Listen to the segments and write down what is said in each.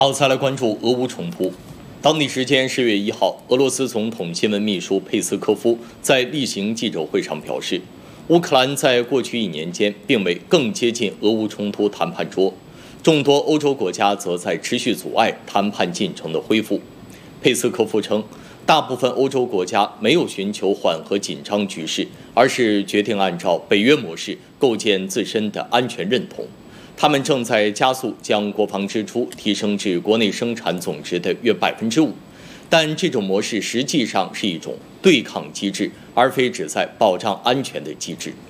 好，再来关注俄乌冲突。当地时间10月1号，俄罗斯总统新闻秘书佩斯科夫在例行记者会上表示，乌克兰在过去1年间并未更接近俄乌冲突谈判桌，众多欧洲国家则在持续阻碍谈判进程的恢复。佩斯科夫称，大部分欧洲国家没有寻求缓和紧张局势，而是决定按照北约模式构建自身的安全认同。他们正在加速将国防支出提升至国内生产总值的约5%，但这种模式实际上是一种对抗机制，而非旨在保障安全的机制。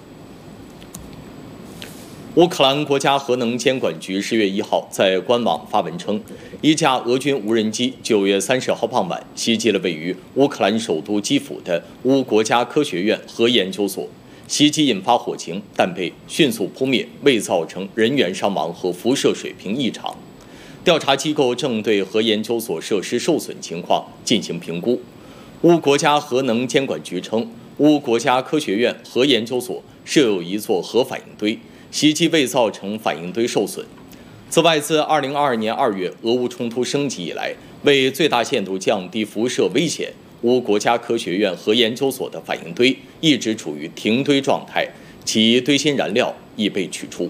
乌克兰国家核能监管局10月1号在官网发文称，一架俄军无人机9月30号傍晚袭击了位于乌克兰首都基辅的乌国家科学院核研究所。袭击引发火情，但被迅速扑灭，未造成人员伤亡和辐射水平异常。调查机构正对核研究所设施受损情况进行评估。乌国家核能监管局称，乌国家科学院核研究所设有一座核反应堆，袭击未造成反应堆受损。此外，自2022年2月俄乌冲突升级以来，为最大限度降低辐射危险，乌国家科学院核研究所的反应堆一直处于停堆状态，其堆芯燃料已被取出。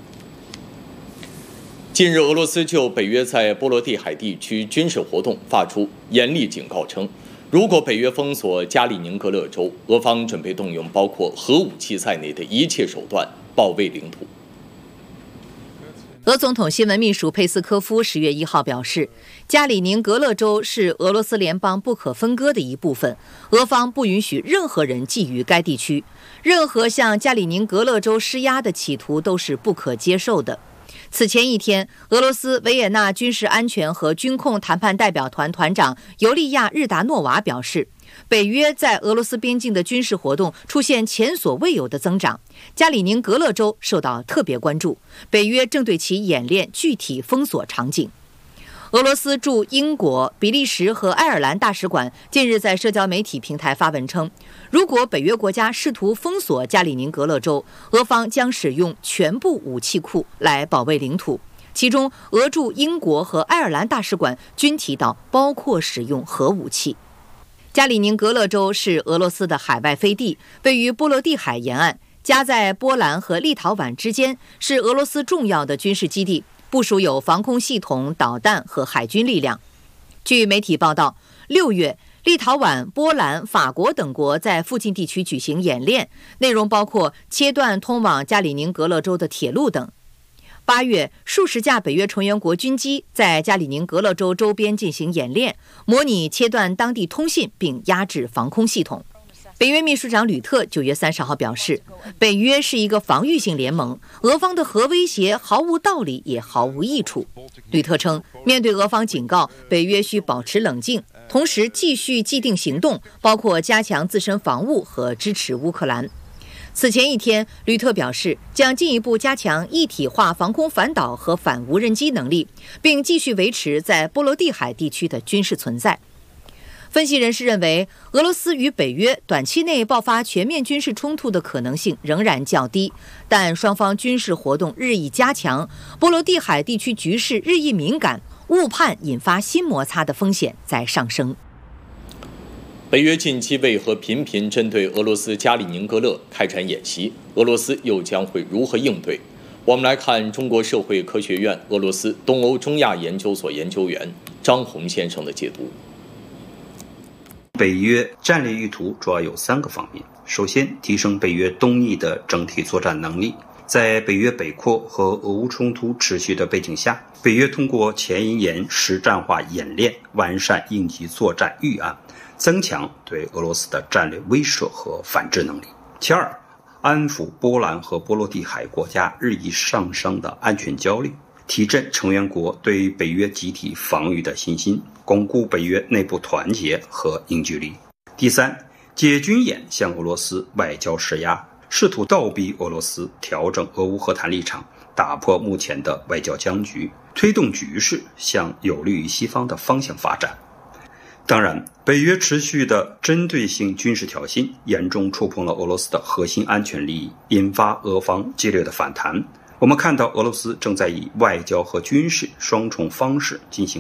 近日，俄罗斯就北约在波罗的海地区军事活动发出严厉警告称，如果北约封锁加里宁格勒州，俄方准备动用包括核武器在内的一切手段保卫领土。 俄总统新闻秘书佩斯科夫10月1号表示，加里宁格勒州是俄罗斯联邦不可分割的一部分，俄方不允许任何人觊觎该地区，任何向加里宁格勒州施压的企图都是不可接受的。此前一天，俄罗斯维也纳军事安全和军控谈判代表团团长尤利亚·日达诺娃表示，北约在俄罗斯边境的军事活动出现前所未有的增长，加里宁格勒州受到特别关注，北约正对其演练具体封锁场景。俄罗斯驻英国、比利时和爱尔兰大使馆近日在社交媒体平台发文称，如果北约国家试图封锁加里宁格勒州，俄方将使用全部武器库来保卫领土。其中，俄驻英国和爱尔兰大使馆均提到包括使用核武器。加里宁格勒州是俄罗斯的海外飞地，位于波罗的海沿岸，夹在波兰和立陶宛之间，是俄罗斯重要的军事基地，部署有防空系统、导弹和海军力量。据媒体报道，6月，立陶宛、波兰、法国等国在附近地区举行演练，内容包括切断通往加里宁格勒州的铁路等。8月，数十架北约成员国军机在加里宁格勒州周边进行演练，模拟切断当地通信并压制防空系统。北约秘书长吕特9月30号表示，北约是一个防御性联盟，俄方的核威胁毫无道理也毫无益处。吕特称，面对俄方警告，北约需保持冷静，同时继续既定行动，包括加强自身防务和支持乌克兰。此前一天，吕特表示将进一步加强一体化防空反导和反无人机能力，并继续维持在波罗的海地区的军事存在。分析人士认为，俄罗斯与北约短期内爆发全面军事冲突的可能性仍然较低，但双方军事活动日益加强，波罗的海地区局势日益敏感，误判引发新摩擦的风险在上升。 北约近期为何频频针对俄罗斯加里宁格勒开展演习？俄罗斯又将会如何应对？我们来看中国社会科学院俄罗斯东欧中亚研究所研究员张红先生的解读。 北约战略意图主要有3个方面。首先，提升北约东翼的整体作战能力。在北约北扩和俄乌冲突持续的背景下，北约通过前沿沿实战化演练，完善应急作战预案，增强对俄罗斯的战略威慑和反制能力。其二，安抚波兰和波罗的海国家日益上升的安全焦虑，提振成员国对北约集体防御的信心，巩固北约内部团结和凝聚力。第三，借军演向俄罗斯外交施压，试图倒逼俄罗斯调整俄乌和谈立场，打破目前的外交僵局，推动局势向有利于西方的方向发展。当然，北约持续的针对性军事挑衅，严重触碰了俄罗斯的核心安全利益，引发俄方激烈的反弹。我们看到俄罗斯正在以外交和军事双重方式进行